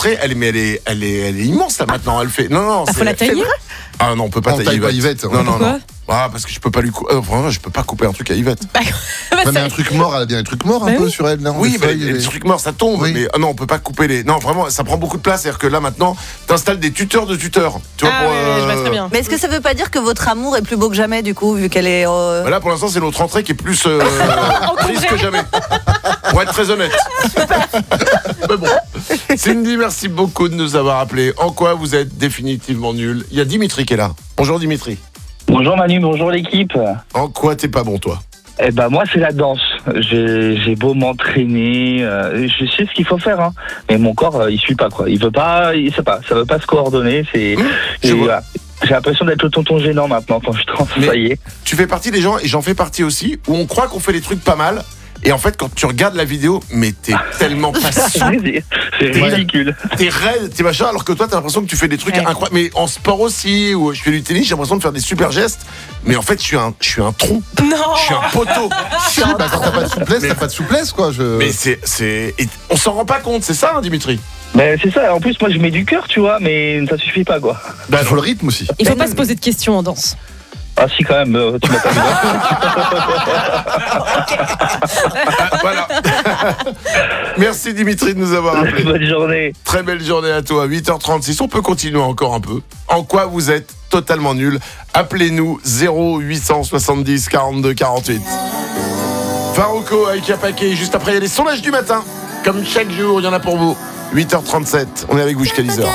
rentrée, elle est immense là maintenant. Elle fait. Non, faut la tailler. Ah non, on peut pas On tailler taille pas Yvette. Yvette. Non. Ah, parce que je peux pas lui vraiment, je peux pas couper un truc à Yvette. Ouais, mais un truc mort, elle a bien un truc mort un peu sur elle. Non, Oui, mais les trucs morts, ça tombe. Oui. Mais non, on peut pas couper les. Non, vraiment, ça prend beaucoup de place. C'est-à-dire que là, maintenant, t'installes des tuteurs de tuteurs. Tu vois, pour, je vois très bien. Mais est-ce que ça veut pas dire que votre amour est plus beau que jamais, du coup, vu qu'elle est. Bah là, pour l'instant, c'est notre entrée qui est plus prise que jamais. Pour être très honnête. Mais bon. Cindy, merci beaucoup de nous avoir appelés. En quoi vous êtes définitivement nul? Il y a Dimitri qui est là. Bonjour Dimitri. Bonjour Manu, bonjour l'équipe. En quoi t'es pas bon, toi? Eh ben moi c'est la danse. J'ai beau m'entraîner, je sais ce qu'il faut faire, hein. Mais mon corps il suit pas quoi. Il veut pas, il sait pas, ça veut pas se coordonner. Voilà. J'ai l'impression d'être le tonton gênant maintenant quand je travaille. Tu fais partie des gens, et j'en fais partie aussi, où on croit qu'on fait des trucs pas mal. Et en fait, quand tu regardes la vidéo, mais t'es tellement pas souple. C'est ridicule. T'es raide, t'es machin, alors que toi, t'as l'impression que tu fais des trucs incroyables. Mais en sport aussi, où je fais du tennis, j'ai l'impression de faire des super gestes. Mais en fait, je suis un tronc. Non. Je suis un poteau. Si, bah quand t'as pas de souplesse, t'as pas de souplesse quoi. Mais et on s'en rend pas compte, c'est ça, hein, Dimitri? Ben c'est ça. En plus, moi je mets du cœur, tu vois, mais ça suffit pas quoi. Bah il faut le rythme aussi. Il faut pas se poser de questions en danse. Ah si quand même, tu m'as pas Voilà. Merci Dimitri de nous avoir appelés. Bonne journée. Très belle journée à toi. 8h36. On peut continuer encore un peu. En quoi vous êtes totalement nul? Appelez-nous 0870 42 48. Farouko avec Yapaké. Juste après, il y a les sondages du matin. Comme chaque jour, il y en a pour vous. 8h37. On est avec vous jusqu'à 10h.